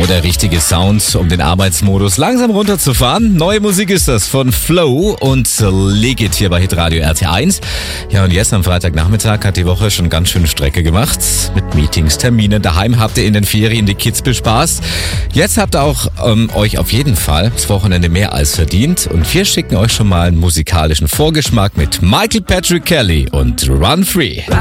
Genau der richtige Sound, um den Arbeitsmodus langsam runterzufahren. Neue Musik ist das von Flow und Legit hier bei Hitradio RT1. Ja, und jetzt am Freitagnachmittag hat die Woche schon ganz schön Strecke gemacht. Mit Meetings, Terminen. Daheim habt ihr in den Ferien die Kids bespaßt. Jetzt habt ihr auch euch auf jeden Fall das Wochenende mehr als verdient. Und wir schicken euch schon mal einen musikalischen Vorgeschmack mit Michael Patrick Kelly und Run Free.